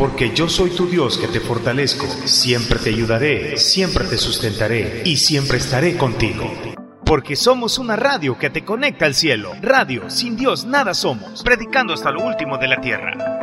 porque yo soy tu Dios que te fortalezco. Siempre te ayudaré, siempre te sustentaré y siempre estaré contigo. Porque somos una radio que te conecta al cielo. Radio, sin Dios nada somos. Predicando hasta lo último de la tierra.